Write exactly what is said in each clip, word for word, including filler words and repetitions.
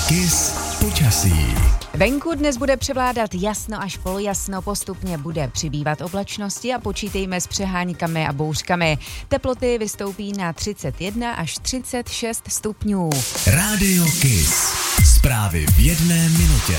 Kiss počasí. Venku dnes bude převládat jasno až polojasno, postupně bude přibývat oblačnosti a počítejme s přeháňkami a bouřkami. Teploty vystoupí na třicet jedna až třicet šest stupňů. Rádio Kiss. Zprávy v jedné minutě.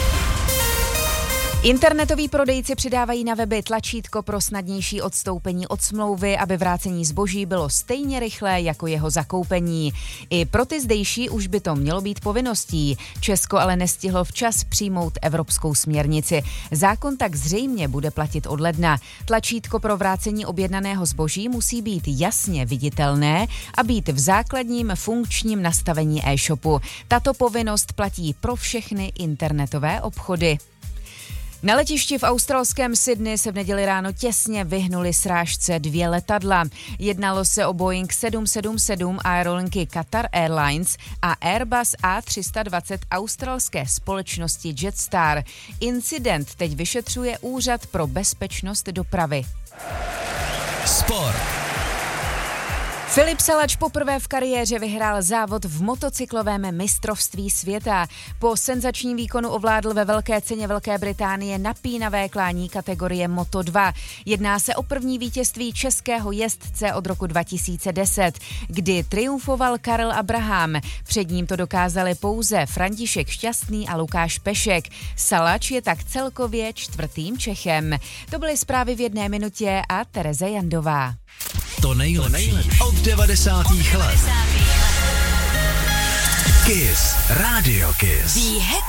Internetoví prodejci přidávají na weby tlačítko pro snadnější odstoupení od smlouvy, aby vrácení zboží bylo stejně rychlé jako jeho zakoupení. I pro ty zdejší už by to mělo být povinností. Česko ale nestihlo včas přijmout evropskou směrnici. Zákon tak zřejmě bude platit od ledna. Tlačítko pro vrácení objednaného zboží musí být jasně viditelné a být v základním funkčním nastavení e-shopu. Tato povinnost platí pro všechny internetové obchody. Na letišti v australském Sydney se v neděli ráno těsně vyhnuli srážce dvě letadla. Jednalo se o Boeing sedm sedm sedm aerolinky Qatar Airlines a Airbus A tři sta dvacet australské společnosti Jetstar. Incident teď vyšetřuje Úřad pro bezpečnost dopravy. Sport. Filip Salač poprvé v kariéře vyhrál závod v motocyklovém mistrovství světa. Po senzačním výkonu ovládl ve velké ceně Velké Británie napínavé klání kategorie Moto dva. Jedná se o první vítězství českého jezdce od roku dva tisíce deset, kdy triumfoval Karel Abraham. Před ním to dokázali pouze František Šťastný a Lukáš Pešek. Salač je tak celkově čtvrtým Čechem. To byly zprávy v jedné minutě a Tereza Jandová. To nejlepší od devadesátých let. Kiss. Rádio Kiss.